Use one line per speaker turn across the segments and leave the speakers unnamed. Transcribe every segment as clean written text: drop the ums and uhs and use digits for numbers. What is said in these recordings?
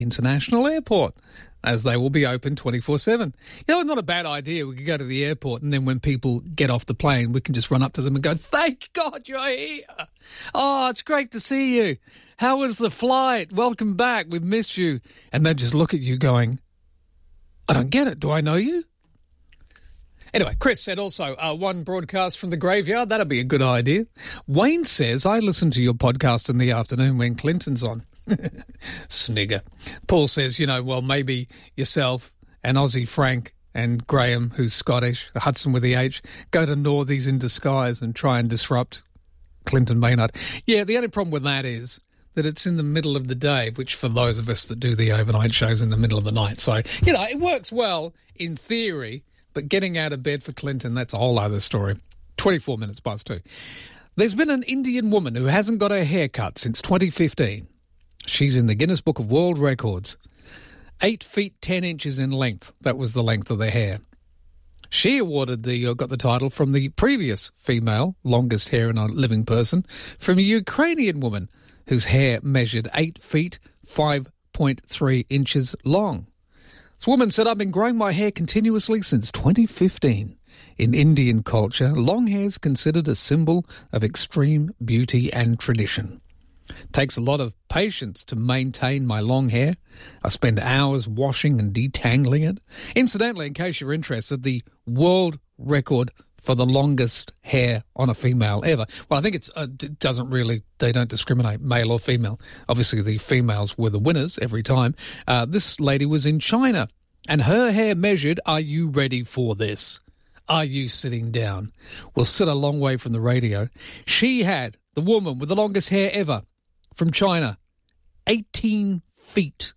International Airport, as they will be open 24/7. You know, it's not a bad idea. We could go to the airport, and then when people get off the plane, we can just run up to them and go, "Thank God you're here. Oh, it's great to see you. How was the flight? Welcome back. We've missed you." And they just look at you going, "I don't get it. Do I know you?" Anyway, Chris said also, one broadcast from the graveyard. That'd be a good idea. Wayne says, "I listen to your podcast in the afternoon when Clinton's on." Snigger. Paul says, well, maybe yourself and Aussie Frank and Graham, who's Scottish, Hudson with the H, go to Northies in disguise and try and disrupt Clinton Maynard. Yeah, the only problem with that is that it's in the middle of the day, which for those of us that do the overnight shows in the middle of the night. So, it works well in theory, but getting out of bed for Clinton, that's a whole other story. 24 minutes past 2. There's been an Indian woman who hasn't got her hair cut since 2015. She's in the Guinness Book of World Records. 8 feet 10 inches in length. That was the length of their hair. She awarded got the title from the previous female, longest hair in a living person, from a Ukrainian woman whose hair measured 8 feet 5.3 inches long. This woman said, "I've been growing my hair continuously since 2015. In Indian culture, long hair is considered a symbol of extreme beauty and tradition. It takes a lot of patience to maintain my long hair. I spend hours washing and detangling it." Incidentally, in case you're interested, the world record for the longest hair on a female ever. Well, I think it doesn't really, they don't discriminate male or female. Obviously, the females were the winners every time. This lady was in China, and her hair measured, are you ready for this? Are you sitting down? We'll sit a long way from the radio. She had, the woman with the longest hair ever, from China, 18 feet,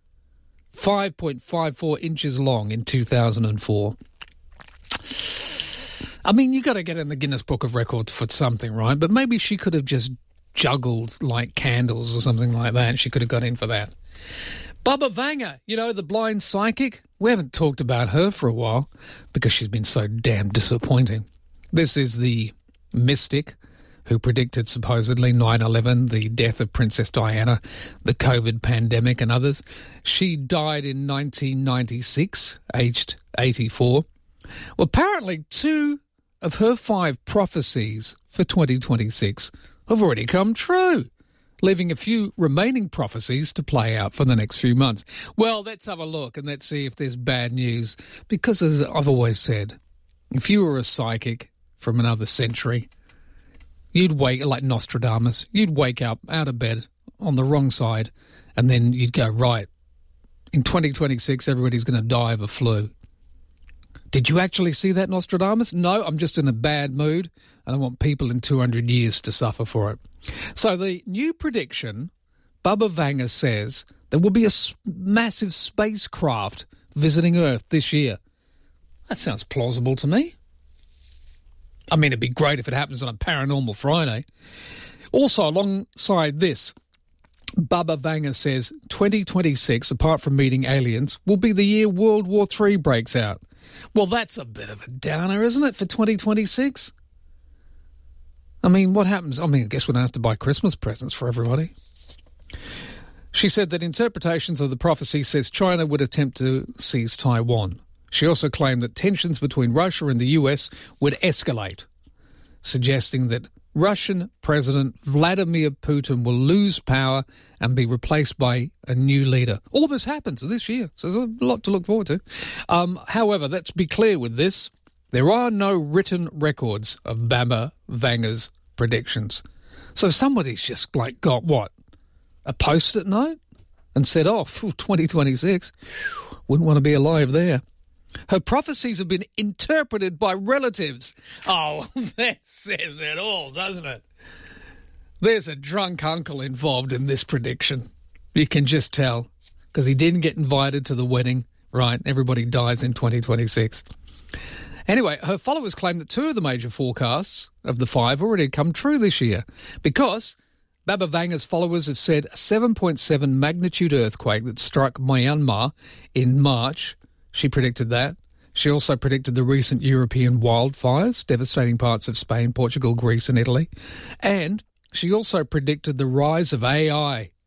5.54 inches long in 2004. I mean, you got to get in the Guinness Book of Records for something, right? But maybe she could have just juggled like candles or something like that. She could have got in for that. Baba Vanga, the blind psychic. We haven't talked about her for a while because she's been so damn disappointing. This is the mystic who predicted supposedly 9/11, the death of Princess Diana, the COVID pandemic and others. She died in 1996, aged 84. Well, apparently 2 of her 5 prophecies for 2026 have already come true, leaving a few remaining prophecies to play out for the next few months. Well, let's have a look and let's see if there's bad news. Because as I've always said, if you were a psychic from another century, you'd wake, like Nostradamus, you'd wake up out of bed on the wrong side and then you'd go, right, in 2026 everybody's going to die of a flu. Did you actually see that, Nostradamus? No, I'm just in a bad mood and I want people in 200 years to suffer for it. So the new prediction, Baba Vanga says, there will be a massive spacecraft visiting Earth this year. That sounds plausible to me. I mean, it'd be great if it happens on a Paranormal Friday. Also, alongside this, Baba Vanga says 2026, apart from meeting aliens, will be the year World War III breaks out. Well, that's a bit of a downer, isn't it, for 2026? I mean, what happens? I mean, I guess we don't have to buy Christmas presents for everybody. She said that interpretations of the prophecy says China would attempt to seize Taiwan. She also claimed that tensions between Russia and the US would escalate, suggesting that Russian President Vladimir Putin will lose power and be replaced by a new leader. All this happens this year, so there's a lot to look forward to. However, let's be clear with this. There are no written records of Baba Vanga's predictions. So somebody's just got what? A post-it note? And said, 2026. Wouldn't want to be alive there. Her prophecies have been interpreted by relatives. Oh, that says it all, doesn't it? There's a drunk uncle involved in this prediction. You can just tell, because he didn't get invited to the wedding, right? Everybody dies in 2026. Anyway, her followers claim that 2 of the major forecasts of the 5 already come true this year because Baba Vanga's followers have said a 7.7 magnitude earthquake that struck Myanmar in March. She predicted that. She also predicted the recent European wildfires, devastating parts of Spain, Portugal, Greece and Italy. And she also predicted the rise of AI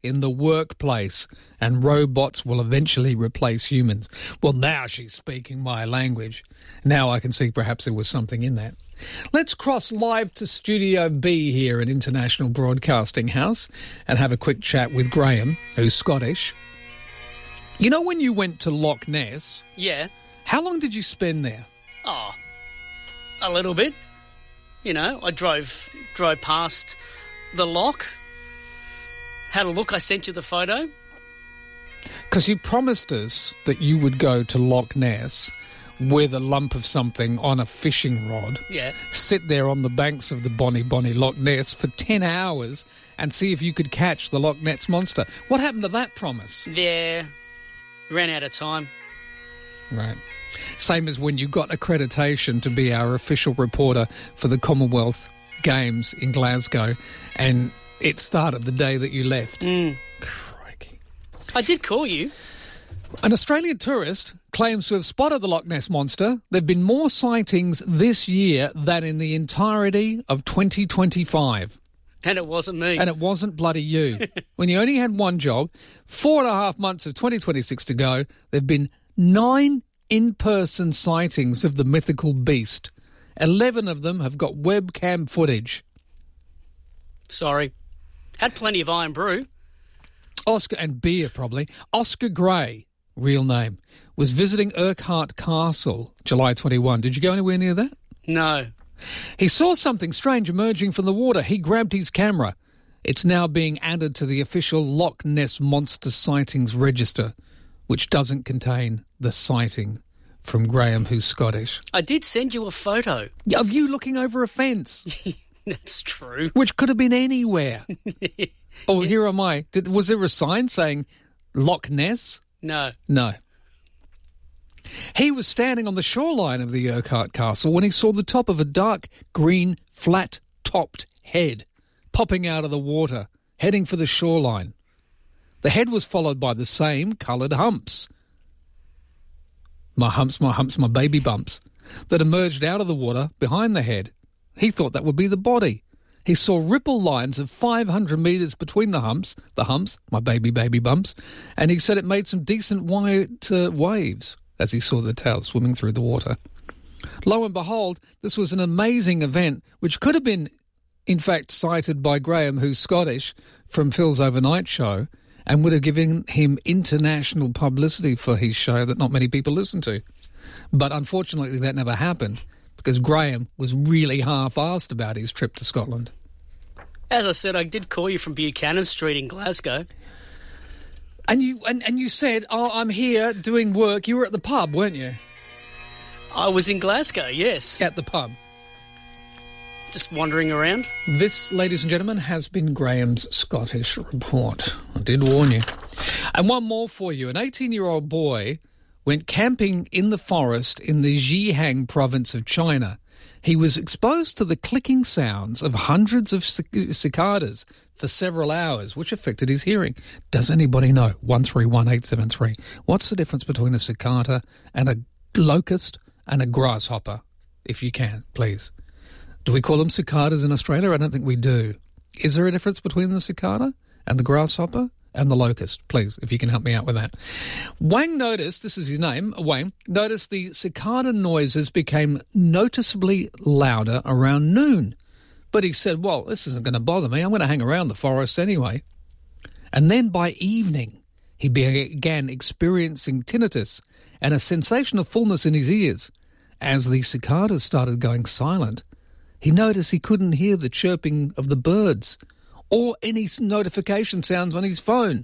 in the workplace and robots will eventually replace humans. Well, now she's speaking my language. Now I can see perhaps there was something in that. Let's cross live to Studio B here at International Broadcasting House and have a quick chat with Graham, who's Scottish. You know when you went to Loch Ness?
Yeah.
How long did you spend there?
Oh, a little bit. You know, I drove past the loch, had a look. I sent you the photo.
Because you promised us that you would go to Loch Ness with a lump of something on a fishing rod,
Yeah.
sit there on the banks of the Bonnie Loch Ness for 10 hours and see if you could catch the Loch Ness Monster. What happened to that promise?
Yeah. Ran out of time.
Right. Same as when you got accreditation to be our official reporter for the Commonwealth Games in Glasgow, and it started the day that you left. Crikey.
I did call you.
An Australian tourist claims to have spotted the Loch Ness Monster. There have been more sightings this year than in the entirety of 2025.
And it wasn't me.
And it wasn't bloody you. When you only had one job, 4.5 months of 2026 to go, there have been 9 in-person sightings of the mythical beast. 11 of them have got webcam footage.
Sorry. Had plenty of Iron Brew.
Oscar, and beer probably. Oscar Gray, real name, was visiting Urquhart Castle July 21. Did you go anywhere near that?
No.
He saw something strange emerging from the water. He grabbed his camera. It's now being added to the official Loch Ness Monster Sightings Register, which doesn't contain the sighting from Graham, who's Scottish.
I did send you a photo.
Of you looking over a fence.
That's true.
Which could have been anywhere. Oh, here am I. Was there a sign saying Loch Ness?
No.
No. He was standing on the shoreline of the Urquhart Castle when he saw the top of a dark green, flat-topped head popping out of the water, heading for the shoreline. The head was followed by the same coloured humps. My humps, my baby bumps, that emerged out of the water behind the head. He thought that would be the body. He saw ripple lines of 500 metres between the humps, my baby bumps, and he said it made some decent white waves as he saw the tail swimming through the water. Lo and behold, this was an amazing event which could have been, in fact, cited by Graham, who's Scottish, from Phil's Overnight Show, and would have given him international publicity for his show that not many people listen to. But unfortunately that never happened, because Graham was really half-arsed about his trip to Scotland.
As I said, I did call you from Buchanan Street in Glasgow.
And you said, oh, I'm here doing work. You were at the pub, weren't you?
I was in Glasgow, yes.
At the pub.
Just wandering around.
This, ladies and gentlemen, has been Graham's Scottish report. I did warn you. And one more for you. An 18-year-old boy went camping in the forest in the Zhejiang province of China. He was exposed to the clicking sounds of hundreds of cicadas for several hours, which affected his hearing. Does anybody know? 131873. What's the difference between a cicada and a locust and a grasshopper? If you can, please. Do we call them cicadas in Australia? I don't think we do. Is there a difference between the cicada and the grasshopper and the locust? Please, if you can help me out with that. Wang noticed, this is his name, Wang, noticed the cicada noises became noticeably louder around noon. But he said, well, this isn't going to bother me. I'm going to hang around the forest anyway. And then by evening, he began experiencing tinnitus and a sensation of fullness in his ears. As the cicadas started going silent, he noticed he couldn't hear the chirping of the birds or any notification sounds on his phone.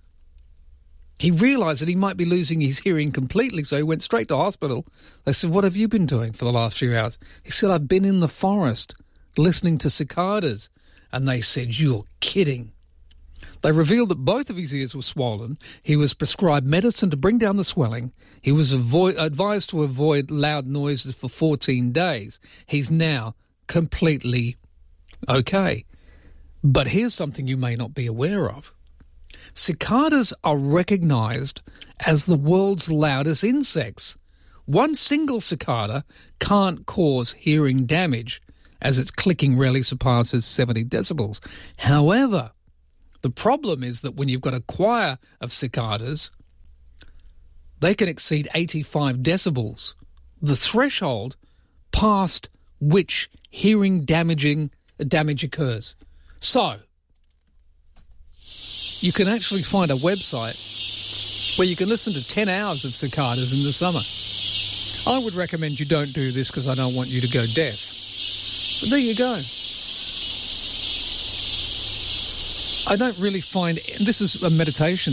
He realised that he might be losing his hearing completely, so he went straight to hospital. They said, what have you been doing for the last few hours? He said, I've been in the forest listening to cicadas. And they said, you're kidding. They revealed that both of his ears were swollen. He was prescribed medicine to bring down the swelling. He was advised to avoid loud noises for 14 days. He's now completely okay. But here's something you may not be aware of. Cicadas are recognised as the world's loudest insects. One single cicada can't cause hearing damage, as its clicking rarely surpasses 70 decibels. However, The problem is that when you've got a choir of cicadas, they can exceed 85 decibels, the threshold past which hearing damage occurs. So, you can actually find a website where you can listen to 10 hours of cicadas in the summer. I would recommend you don't do this because I don't want you to go deaf. But there you go. I don't really find... This is a meditation